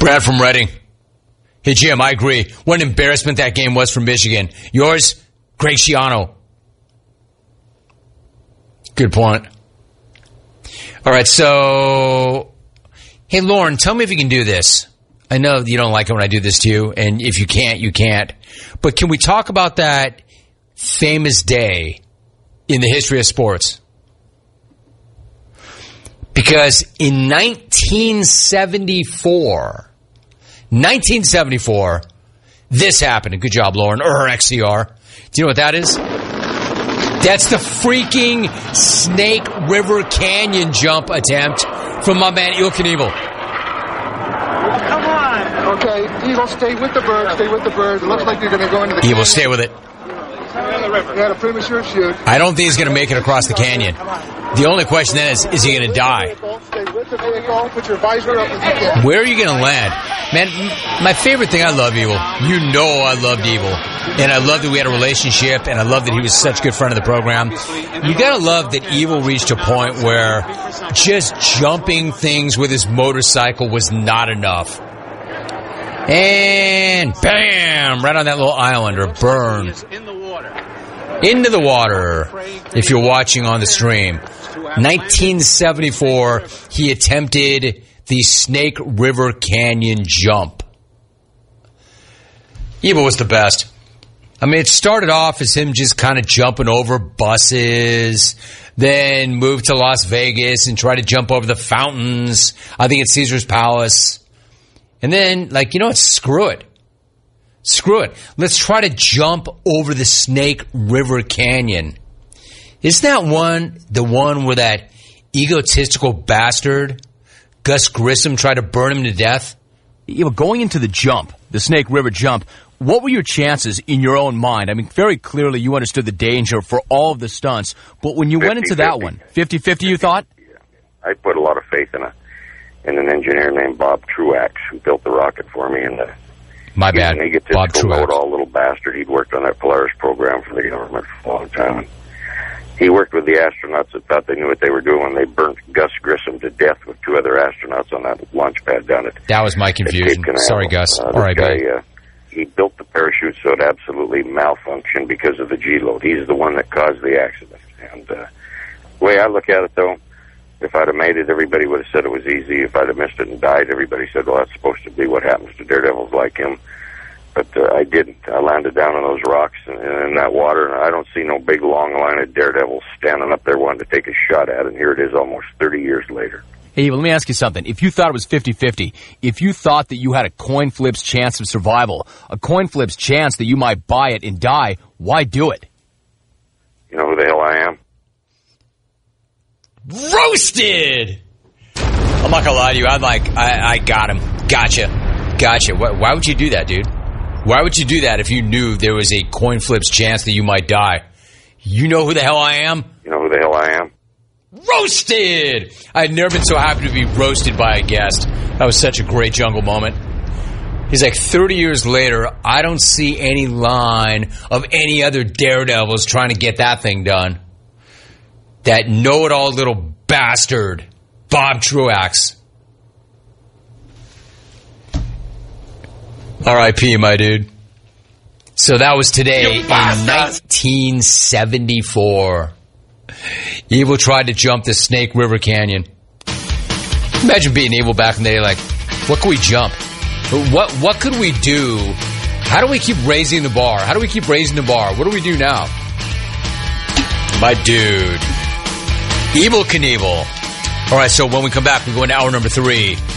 Brad from Reading. Hey, Jim, I agree. What an embarrassment that game was for Michigan. Yours, Greg Schiano. Good point. All right, so, hey, Lauren, tell me if you can do this. I know you don't like it when I do this to you, and if you can't, you can't. But can we talk about that famous day in the history of sports? Because in 1974, this happened. Good job, Lauren, or XCR. Do you know what that is? That's the freaking Snake River Canyon jump attempt from my man Il Knievel. Come on. Okay, Evil, stay with the bird. Stay with the bird. It looks like you're going to go into the Evil, stay with it. You had a premature shoot. I don't think he's going to make it across the canyon. The only question then is he going to die? Stay with the vehicle. Put your visor up as you can. Where are you going to land? Man, my favorite thing, I love Evil. You know I loved Evil. And I love that we had a relationship, and I love that he was such a good friend of the program. You got to love that Evil reached a point where just jumping things with his motorcycle was not enough. And bam! Right on that little island, or burn. Into the water, if you're watching on the stream. 1974, he attempted the Snake River Canyon jump. Evil was the best. I mean, it started off as him just kind of jumping over buses, then moved to Las Vegas and tried to jump over the fountains, I think at Caesar's Palace. And then, like, you know what, screw it. Screw it. Let's try to jump over the Snake River Canyon. Isn't that the one where that egotistical bastard, Gus Grissom, tried to burn him to death? You know, going into the jump, the Snake River jump, what were your chances in your own mind? I mean, very clearly you understood the danger for all of the stunts, but when you went into that one, 50-50 you thought? Yeah. I put a lot of faith in an engineer named Bob Truax who built the rocket for me, and my bad, he gets Bob Truax. Know-it-all little bastard. He'd worked on that Polaris program for the government for a long time. He worked with the astronauts that thought they knew what they were doing when they burnt Gus Grissom to death with two other astronauts on that launch pad down at... That was my confusion. Sorry, Gus. All right, guy, he built the parachute so it absolutely malfunctioned because of the G-load. He's the one that caused the accident. And the way I look at it, though, if I'd have made it, everybody would have said it was easy. If I'd have missed it and died, everybody said, well, that's supposed to be what happens to daredevils like him. But I didn't. I landed down on those rocks and in that water, and I don't see no big, long line of daredevils standing up there wanting to take a shot at it, and here it is almost 30 years later. Hey, well, let me ask you something. If you thought it was 50-50, if you thought that you had a coin flip's chance of survival, a coin flip's chance that you might buy it and die, why do it? You know who the hell I am? Roasted! I'm not gonna lie to you. I got him. Gotcha. Why would you do that, dude? Why would you do that if you knew there was a coin flip's chance that you might die? You know who the hell I am? You know who the hell I am? Roasted! I'd never been so happy to be roasted by a guest. That was such a great jungle moment. He's like, 30 years later, I don't see any line of any other daredevils trying to get that thing done. That know-it-all little bastard, Bob Truax. R.I.P., my dude. So that was today in 1974. Evil tried to jump the Snake River Canyon. Imagine being Evil back in the day, like, what could we jump? What could we do? How do we keep raising the bar? What do we do now? My dude. Evil Knievel. All right, so when we come back, we go into hour number 3.